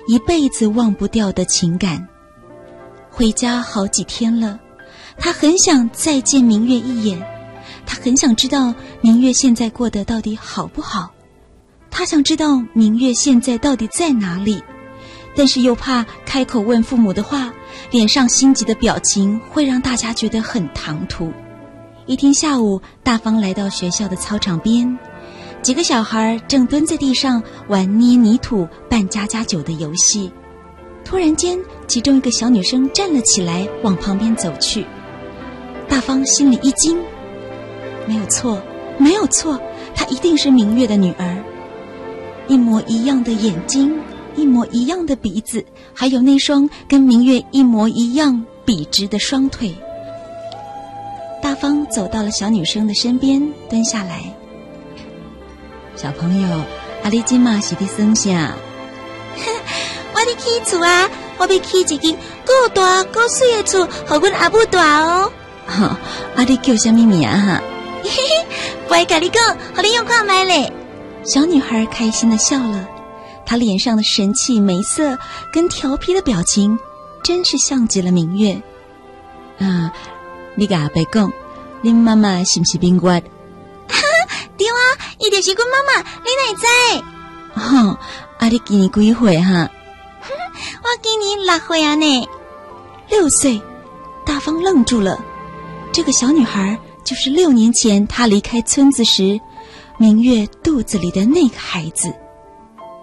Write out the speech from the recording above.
一辈子忘不掉的情感。回家好几天了，他很想再见明月一眼，他很想知道明月现在过得到底好不好，他想知道明月现在到底在哪里，但是又怕开口问父母的话，脸上心急的表情会让大家觉得很唐突。一天下午，大方来到学校的操场边，几个小孩正蹲在地上玩捏泥土、扮家家酒的游戏。突然间，其中一个小女生站了起来，往旁边走去。大方心里一惊，没有错，没有错，她一定是明月的女儿。一模一样的眼睛，一模一样的鼻子，还有那双跟明月一模一样笔直的双腿。大方走到了小女生的身边，蹲下来。小朋友，你今嘛是在耍啥？ 我在起厝啊，我要起一间够大够水的厝，给阮阿母住哦。 你叫什么名哈？ 不爱跟你讲，给你用看买嘞。 小女孩开心地笑了，她脸上的神气眉色跟调皮的表情，真是像极了明月。你跟阿伯讲，恁妈妈是不是明月？ 对啊，伊就是阮妈妈，你哪知？ 你今年几岁哈？ 我今年6岁啊呢。 6岁，大方愣住了。这个小女孩就是6年前她离开村子时，明月肚子里的那个孩子。